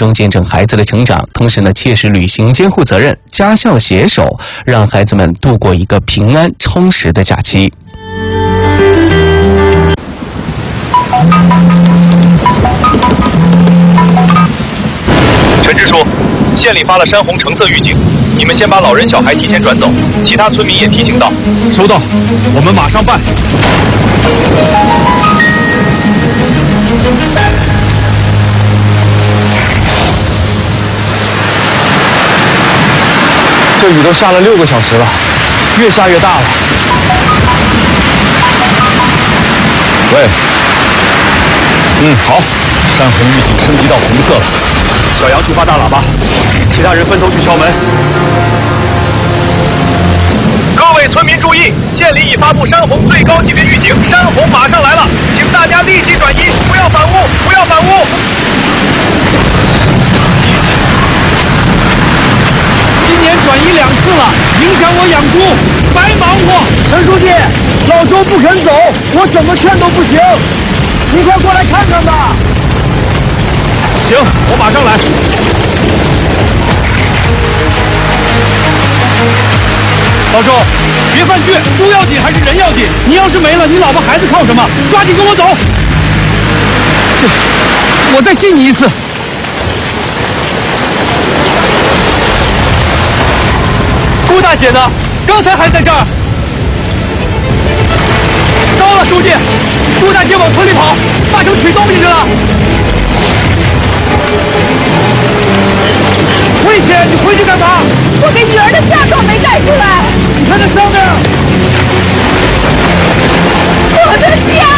中见证孩子的成长，同时呢，切实履行监护责任，家校携手，让孩子们度过一个平安充实的假期。 陈支书，县里发了山洪橙色预警，你们先把老人小孩提前转走，其他村民也提醒到。 收到，我们马上办。这雨都下了6个小时了，越下越大了。喂，好，山洪预警升级到红色了。小杨去发大喇叭，其他人分头去敲门。 各位村民注意，县里已发布山洪最高级别预警，山洪马上来了，请大家立即转移，不要反屋，不要反屋。 今年转移2次了，影响我养猪，白忙活。陈书记，老周不肯走，我怎么劝都不行，你快过来看看吧。行，我马上来。老周，别犯倔，猪要紧还是人要紧？你要是没了，你老婆孩子靠什么？抓紧跟我走。我再信你一次。顾大姐呢？刚才还在这儿。糟了，书记，顾大姐往村里跑，八成取东西去了。危险！你回去干嘛？ 我给女儿的嫁妆没带出来。 你看那上面， 我的家。